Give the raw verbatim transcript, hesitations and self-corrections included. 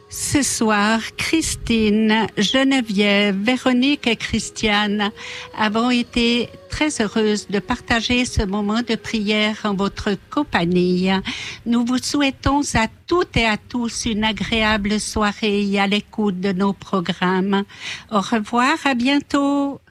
Ce soir, Christine, Geneviève, Véronique et Christiane avons été très heureuses de partager ce moment de prière en votre compagnie. Nous vous souhaitons à toutes et à tous une agréable soirée à l'écoute de nos programmes. Au revoir, à bientôt.